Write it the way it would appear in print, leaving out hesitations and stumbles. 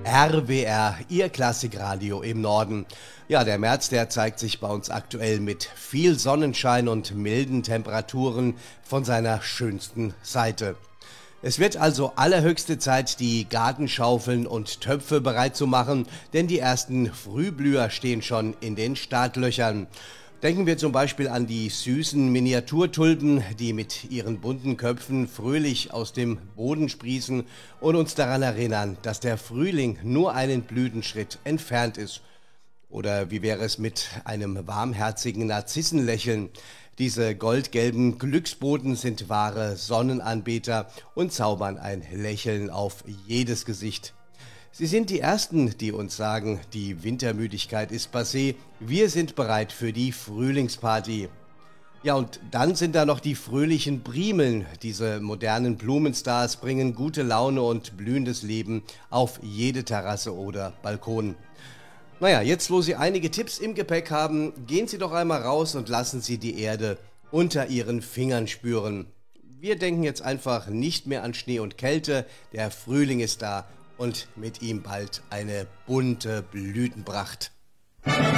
RWR, Ihr Klassikradio im Norden. Ja, der März, der zeigt sich bei uns aktuell mit viel Sonnenschein und milden Temperaturen von seiner schönsten Seite. Es wird also allerhöchste Zeit, die Gartenschaufeln und Töpfe bereit zu machen, denn die ersten Frühblüher stehen schon in den Startlöchern. Denken wir zum Beispiel an die süßen Miniaturtulpen, die mit ihren bunten Köpfen fröhlich aus dem Boden sprießen und uns daran erinnern, dass der Frühling nur einen Blütenschritt entfernt ist. Oder wie wäre es mit einem warmherzigen Narzissenlächeln? Diese goldgelben Glücksboten sind wahre Sonnenanbeter und zaubern ein Lächeln auf jedes Gesicht. Sie sind die Ersten, die uns sagen, die Wintermüdigkeit ist passé, wir sind bereit für die Frühlingsparty. Ja, und dann sind da noch die fröhlichen Primeln. Diese modernen Blumenstars bringen gute Laune und blühendes Leben auf jede Terrasse oder Balkon. Naja, jetzt wo Sie einige Tipps im Gepäck haben, gehen Sie doch einmal raus und lassen Sie die Erde unter Ihren Fingern spüren. Wir denken jetzt einfach nicht mehr an Schnee und Kälte, der Frühling ist da und mit ihm bald eine bunte Blütenpracht.